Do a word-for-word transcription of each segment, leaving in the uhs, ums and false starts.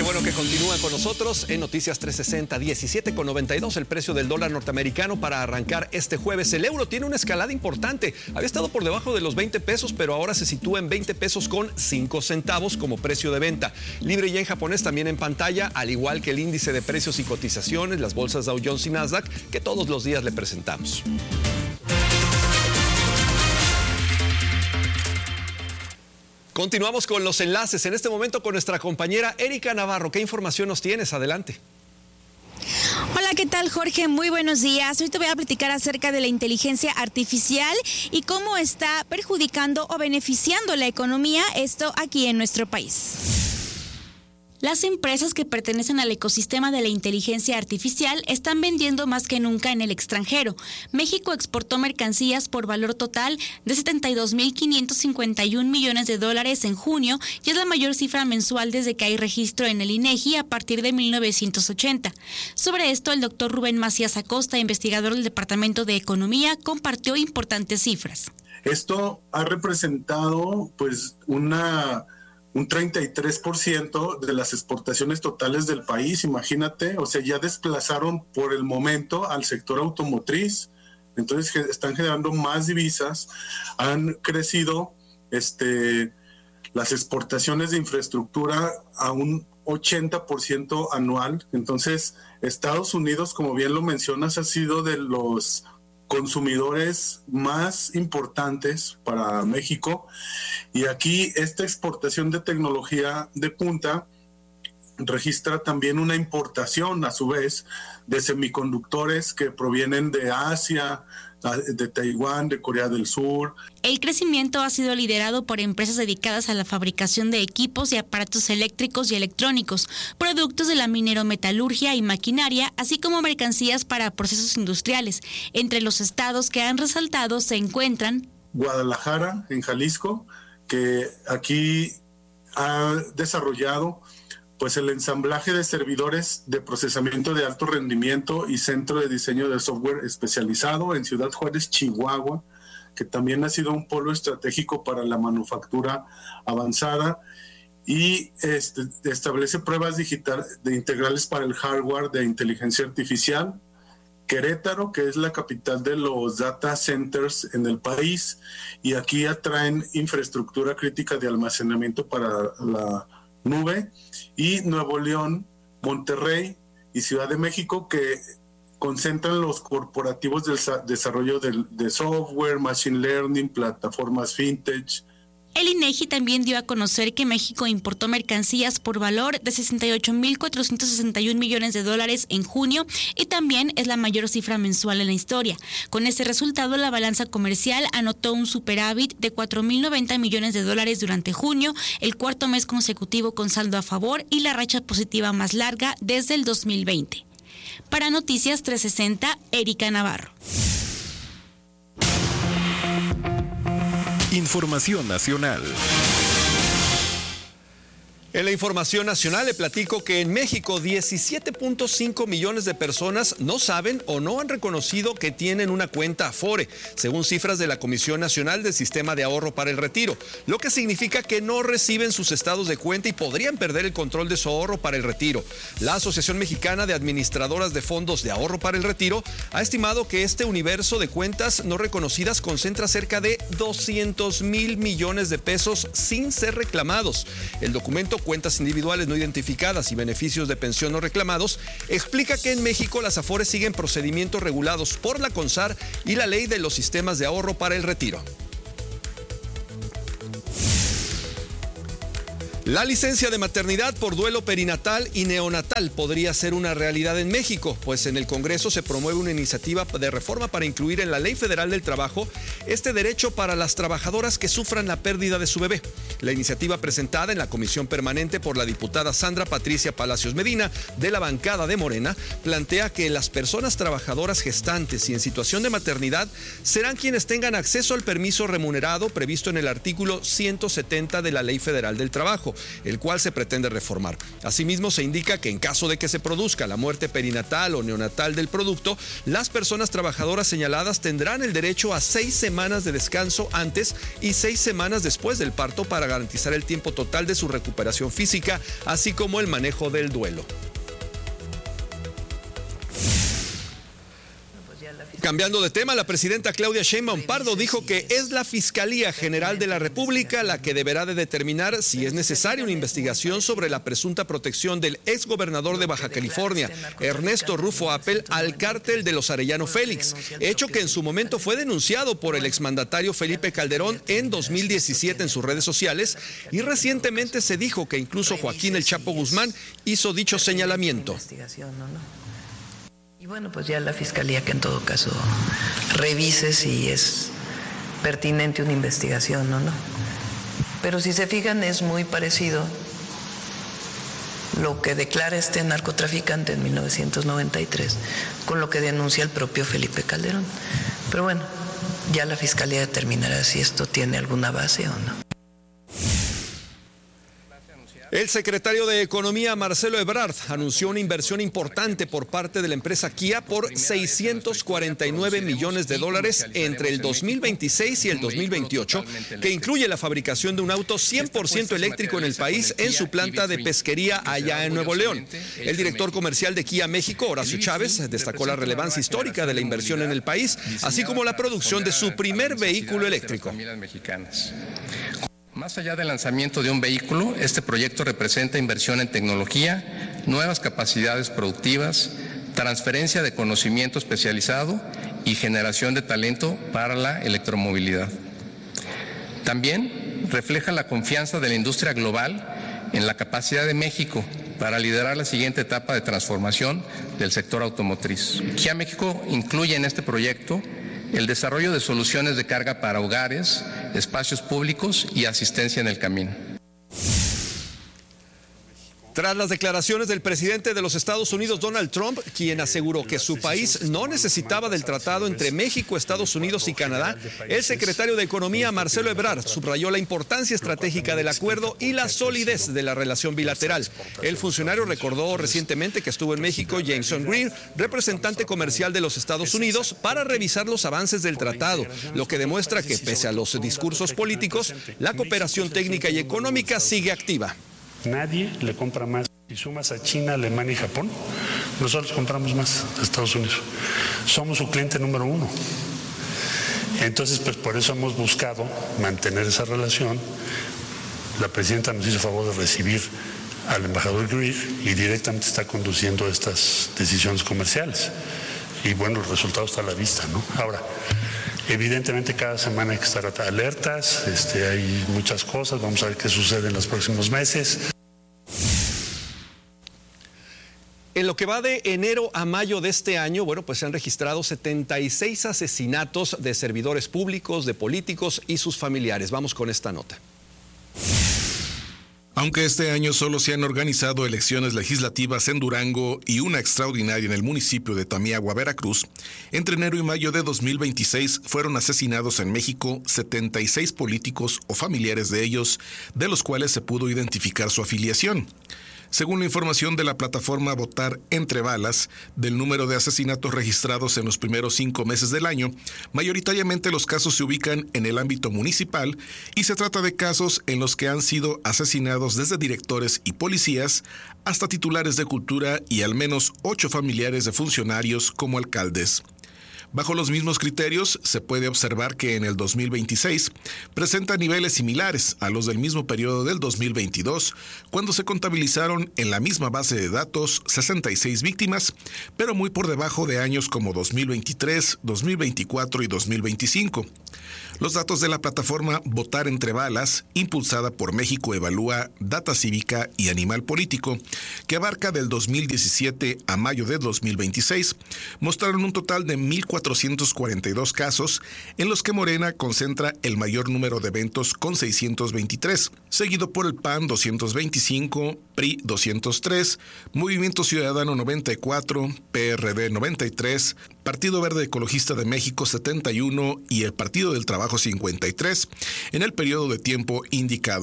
bueno que continúan con nosotros en Noticias trescientos sesenta, diecisiete con noventa y dos el precio del dólar norteamericano para arrancar este jueves. El euro tiene una escalada importante. Había estado por debajo de los veinte pesos, pero ahora se sitúa en veinte pesos con cinco centavos como precio de venta. Libre yen japonés también en pantalla, al igual que el índice de precios y cotizaciones, las bolsas Dow Jones y Nasdaq, que todos los días le presentamos. Continuamos con los enlaces en este momento con nuestra compañera Erika Navarro. ¿Qué información nos tienes? Adelante. Hola, ¿qué tal, Jorge? Muy buenos días. Hoy te voy a platicar acerca de la inteligencia artificial y cómo está perjudicando o beneficiando la economía, esto aquí en nuestro país. Las empresas que pertenecen al ecosistema de la inteligencia artificial están vendiendo más que nunca en el extranjero. México exportó mercancías por valor total de setenta y dos mil quinientos cincuenta y un millones de dólares en junio y es la mayor cifra mensual desde que hay registro en el INEGI a partir de mil novecientos ochenta. Sobre esto, el doctor Rubén Macías Acosta, investigador del Departamento de Economía, compartió importantes cifras. Esto ha representado pues una... un treinta y tres por ciento de las exportaciones totales del país, imagínate, o sea, ya desplazaron por el momento al sector automotriz, entonces están generando más divisas, han crecido este, las exportaciones de infraestructura a un ochenta por ciento anual, entonces Estados Unidos, como bien lo mencionas, ha sido de los consumidores más importantes para México y aquí esta exportación de tecnología de punta registra también una importación a su vez de semiconductores que provienen de Asia, de Taiwán, de Corea del Sur. El crecimiento ha sido liderado por empresas dedicadas a la fabricación de equipos y aparatos eléctricos y electrónicos, productos de la minerometalurgia y maquinaria, así como mercancías para procesos industriales. Entre los estados que han resaltado se encuentran Guadalajara, en Jalisco, que aquí ha desarrollado pues el ensamblaje de servidores de procesamiento de alto rendimiento y centro de diseño de software especializado en Ciudad Juárez, Chihuahua, que también ha sido un polo estratégico para la manufactura avanzada y este, establece pruebas digitales de integrales para el hardware de inteligencia artificial. Querétaro, que es la capital de los data centers en el país, y aquí atraen infraestructura crítica de almacenamiento para la nube, y Nuevo León, Monterrey y Ciudad de México, que concentran los corporativos del desarrollo de, de software, machine learning, plataformas fintech. El INEGI también dio a conocer que México importó mercancías por valor de sesenta y ocho mil cuatrocientos sesenta y un millones de dólares en junio y también es la mayor cifra mensual en la historia. Con ese resultado, la balanza comercial anotó un superávit de cuatro mil noventa millones de dólares durante junio, el cuarto mes consecutivo con saldo a favor y la racha positiva más larga desde el dos mil veinte. Para Noticias trescientos sesenta, Erika Navarro. Información nacional. En la información nacional le platico que en México diecisiete punto cinco millones de personas no saben o no han reconocido que tienen una cuenta Afore, según cifras de la Comisión Nacional del Sistema de Ahorro para el Retiro, lo que significa que no reciben sus estados de cuenta y podrían perder el control de su ahorro para el retiro. La Asociación Mexicana de Administradoras de Fondos de Ahorro para el Retiro ha estimado que este universo de cuentas no reconocidas concentra cerca de doscientos mil millones de pesos sin ser reclamados. El documento Cuentas individuales no identificadas y beneficios de pensión no reclamados explica que en México las Afores siguen procedimientos regulados por la CONSAR y la Ley de los Sistemas de Ahorro para el Retiro. La licencia de maternidad por duelo perinatal y neonatal podría ser una realidad en México, pues en el Congreso se promueve una iniciativa de reforma para incluir en la Ley Federal del Trabajo este derecho para las trabajadoras que sufran la pérdida de su bebé. La iniciativa presentada en la Comisión Permanente por la diputada Sandra Patricia Palacios Medina, de la bancada de Morena, plantea que las personas trabajadoras gestantes y en situación de maternidad serán quienes tengan acceso al permiso remunerado previsto en el artículo ciento setenta de la Ley Federal del Trabajo, el cual se pretende reformar. Asimismo, se indica que en caso de que se produzca la muerte perinatal o neonatal del producto, las personas trabajadoras señaladas tendrán el derecho a seis semanas de descanso antes y seis semanas después del parto para garantizar el tiempo total de su recuperación física, así como el manejo del duelo. Cambiando de tema, la presidenta Claudia Sheinbaum Pardo dijo que es la Fiscalía General de la República la que deberá de determinar si es necesaria una investigación sobre la presunta protección del exgobernador de Baja California, Ernesto Rufo Appel, al cártel de los Arellano Félix, hecho que en su momento fue denunciado por el exmandatario Felipe Calderón en dos mil diecisiete en sus redes sociales, y recientemente se dijo que incluso Joaquín El Chapo Guzmán hizo dicho señalamiento. Y bueno, pues ya la Fiscalía que en todo caso revise si es pertinente una investigación o no. Pero si se fijan, es muy parecido lo que declara este narcotraficante en mil novecientos noventa y tres con lo que denuncia el propio Felipe Calderón. Pero bueno, ya la Fiscalía determinará si esto tiene alguna base o no. El secretario de Economía, Marcelo Ebrard, anunció una inversión importante por parte de la empresa Kia por seiscientos cuarenta y nueve millones de dólares entre el dos mil veintiséis y el dos mil veintiocho, que incluye la fabricación de un auto cien por ciento eléctrico en el país en su planta de pesquería allá en Nuevo León. El director comercial de Kia México, Horacio Chávez, destacó la relevancia histórica de la inversión en el país, así como la producción de su primer vehículo eléctrico. Más allá del lanzamiento de un vehículo, este proyecto representa inversión en tecnología, nuevas capacidades productivas, transferencia de conocimiento especializado y generación de talento para la electromovilidad. También refleja la confianza de la industria global en la capacidad de México para liderar la siguiente etapa de transformación del sector automotriz. Kia México incluye en este proyecto el desarrollo de soluciones de carga para hogares, espacios públicos y asistencia en el camino. Tras las declaraciones del presidente de los Estados Unidos, Donald Trump, quien aseguró que su país no necesitaba del tratado entre México, Estados Unidos y Canadá, el secretario de Economía, Marcelo Ebrard, subrayó la importancia estratégica del acuerdo y la solidez de la relación bilateral. El funcionario recordó recientemente que estuvo en México Jameson Greer, representante comercial de los Estados Unidos, para revisar los avances del tratado, lo que demuestra que, pese a los discursos políticos, la cooperación técnica y económica sigue activa. Nadie le compra más. Si sumas a China, Alemania y Japón, nosotros compramos más a Estados Unidos. Somos su cliente número uno. Entonces, pues por eso hemos buscado mantener esa relación. La presidenta nos hizo favor de recibir al embajador Greer y directamente está conduciendo estas decisiones comerciales. Y bueno, el resultado está a la vista, ¿no? Ahora, evidentemente cada semana hay que estar alertas, este, hay muchas cosas, vamos a ver qué sucede en los próximos meses. En lo que va de enero a mayo de este año, bueno, pues se han registrado setenta y seis asesinatos de servidores públicos, de políticos y sus familiares. Vamos con esta nota. Aunque este año solo se han organizado elecciones legislativas en Durango y una extraordinaria en el municipio de Tamiagua, Veracruz, entre enero y mayo de dos mil veintiséis fueron asesinados en México setenta y seis políticos o familiares de ellos, de los cuales se pudo identificar su afiliación. Según la información de la plataforma Votar Entre Balas, del número de asesinatos registrados en los primeros cinco meses del año, mayoritariamente los casos se ubican en el ámbito municipal y se trata de casos en los que han sido asesinados desde directores y policías hasta titulares de cultura y al menos ocho familiares de funcionarios como alcaldes. Bajo los mismos criterios, se puede observar que en el dos mil veintiséis presenta niveles similares a los del mismo periodo del dos mil veintidós, cuando se contabilizaron en la misma base de datos sesenta y seis víctimas, pero muy por debajo de años como dos mil veintitrés, dos mil veinticuatro y dos mil veinticinco. Los datos de la plataforma Votar Entre Balas, impulsada por México Evalúa, Data Cívica y Animal Político, que abarca del dos mil diecisiete a mayo de dos mil veintiséis, mostraron un total de mil cuatrocientos cuarenta y dos casos, en los que Morena concentra el mayor número de eventos con seiscientos veintitrés, seguido por el P A N doscientos veinticinco, P R I doscientos tres, Movimiento Ciudadano noventa y cuatro, P R D noventa y tres, Partido Verde Ecologista de México setenta y uno y el Partido del Trabajo cincuenta y tres, en el periodo de tiempo indicado.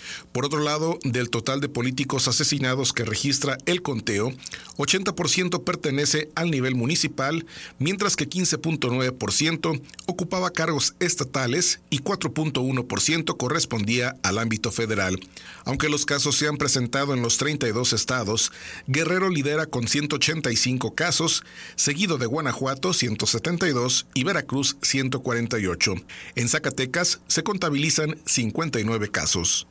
Por otro lado, del total de políticos asesinados que registra el conteo, ochenta por ciento pertenece al nivel municipal, mientras que quince punto nueve por ciento ocupaba cargos estatales y cuatro punto uno por ciento correspondía al ámbito federal. Aunque los casos se han presentado en los treinta y dos estados, Guerrero lidera con ciento ochenta y cinco casos, seguido de Guanajuato ciento setenta y dos y Veracruz ciento cuarenta y ocho. En Zacatecas se contabilizan cincuenta y nueve casos.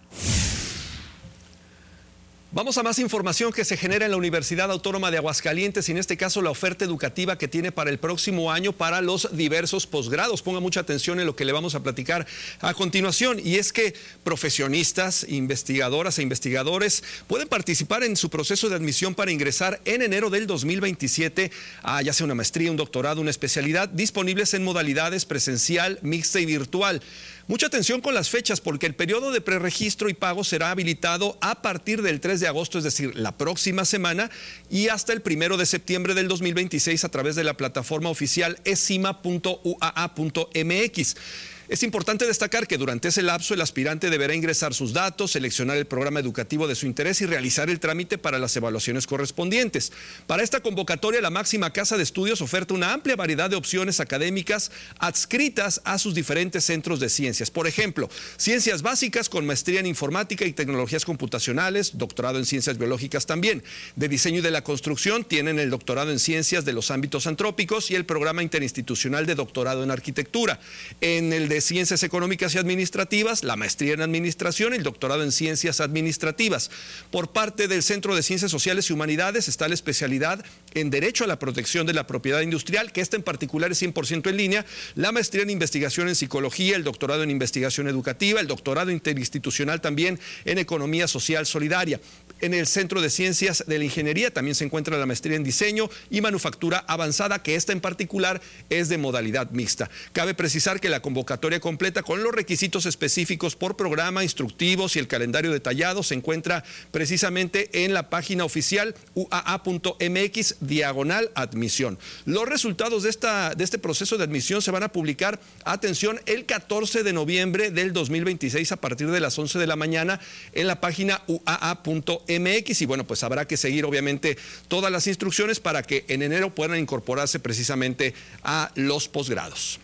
Vamos a más información que se genera en la Universidad Autónoma de Aguascalientes y en este caso la oferta educativa que tiene para el próximo año para los diversos posgrados. Ponga mucha atención en lo que le vamos a platicar a continuación, y es que profesionistas, investigadoras e investigadores pueden participar en su proceso de admisión para ingresar en enero del dos mil veintisiete a ya sea una maestría, un doctorado, una especialidad, disponibles en modalidades presencial, mixta y virtual. Mucha atención con las fechas, porque el periodo de preregistro y pago será habilitado a partir del tres de agosto, es decir, la próxima semana, y hasta el primero de septiembre del dos mil veintiséis a través de la plataforma oficial esima punto u a a punto m x. Es importante destacar que durante ese lapso el aspirante deberá ingresar sus datos, seleccionar el programa educativo de su interés y realizar el trámite para las evaluaciones correspondientes. Para esta convocatoria, la máxima casa de estudios oferta una amplia variedad de opciones académicas adscritas a sus diferentes centros de ciencias. Por ejemplo, ciencias básicas con maestría en informática y tecnologías computacionales, doctorado en ciencias biológicas también. De diseño y de la construcción tienen el doctorado en ciencias de los ámbitos antrópicos y el programa interinstitucional de doctorado en arquitectura. En el de Ciencias Económicas y Administrativas, la maestría en Administración y el doctorado en Ciencias Administrativas. Por parte del Centro de Ciencias Sociales y Humanidades está la especialidad en Derecho a la Protección de la Propiedad Industrial, que esta en particular es cien por ciento en línea, la maestría en Investigación en Psicología, el doctorado en Investigación Educativa, el doctorado interinstitucional también en Economía Social Solidaria. En el Centro de Ciencias de la Ingeniería también se encuentra la maestría en Diseño y Manufactura Avanzada, que esta en particular es de modalidad mixta. Cabe precisar que la convocatoria completa con los requisitos específicos por programa, instructivos y el calendario detallado se encuentra precisamente en la página oficial u a a punto m x diagonal admisión. Los resultados de, esta, de este proceso de admisión se van a publicar, atención, el catorce de noviembre del dos mil veintiséis a partir de las once de la mañana en la página u a a punto m x, y bueno, pues habrá que seguir obviamente todas las instrucciones para que en enero puedan incorporarse precisamente a los posgrados.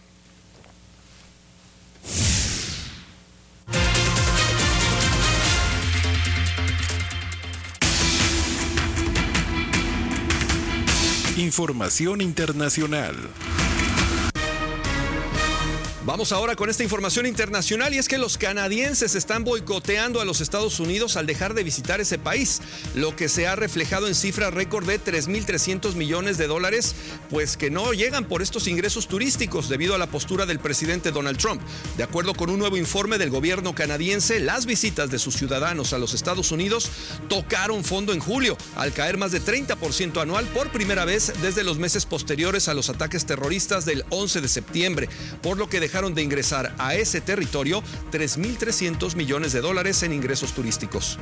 Información internacional. Vamos ahora con esta información internacional, y es que los canadienses están boicoteando a los Estados Unidos al dejar de visitar ese país, lo que se ha reflejado en cifras récord de tres mil trescientos millones de dólares, pues que no llegan por estos ingresos turísticos debido a la postura del presidente Donald Trump. De acuerdo con un nuevo informe del gobierno canadiense, las visitas de sus ciudadanos a los Estados Unidos tocaron fondo en julio, al caer más de treinta por ciento anual por primera vez desde los meses posteriores a los ataques terroristas del once de septiembre, por lo que dejaron de ingresar a ese territorio tres mil trescientos millones de dólares en ingresos turísticos.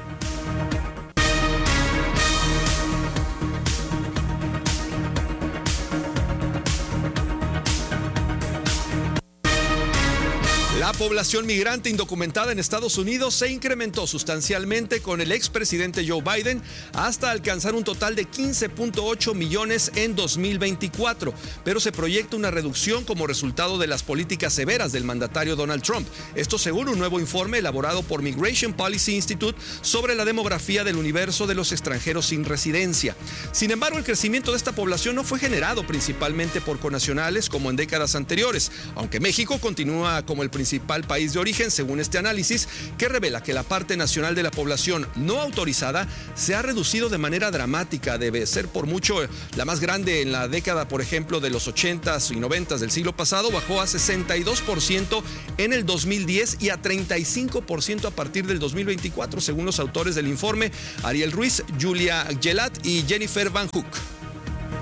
La población migrante indocumentada en Estados Unidos se incrementó sustancialmente con el expresidente Joe Biden hasta alcanzar un total de quince punto ocho millones en dos mil veinticuatro, pero se proyecta una reducción como resultado de las políticas severas del mandatario Donald Trump. Esto según un nuevo informe elaborado por Migration Policy Institute sobre la demografía del universo de los extranjeros sin residencia. Sin embargo, el crecimiento de esta población no fue generado principalmente por connacionales como en décadas anteriores, aunque México continúa como el principal país de origen, según este análisis, que revela que la parte nacional de la población no autorizada se ha reducido de manera dramática. Debe ser por mucho la más grande en la década, por ejemplo, de los ochentas y noventas del siglo pasado. Bajó a sesenta y dos por ciento en el dos mil diez y a treinta y cinco por ciento a partir del dos mil veinticuatro, según los autores del informe, Ariel Ruiz, Julia Gelat y Jennifer Van Hook.